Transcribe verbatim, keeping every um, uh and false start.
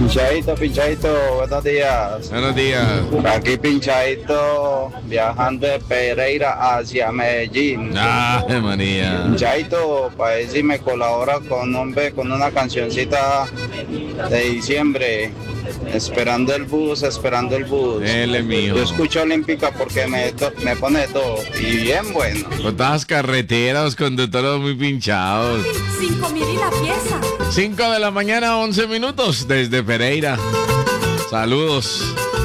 Pinchadito, pinchadito, buenos días. Buenos días. Aquí pinchadito, viajando de Pereira hacia Medellín. Ay, María. Pinchadito, para ver si me colabora con, hombre, con una cancioncita de diciembre. Esperando el bus, esperando el bus. Dele, mijo. Yo escucho Olímpica porque me, to- me pone todo. Y bien bueno. Con todas las carreteras, los conductores muy pinchados. Cinco mil y la pieza. cinco de la mañana, once minutos desde Pereira. Saludos.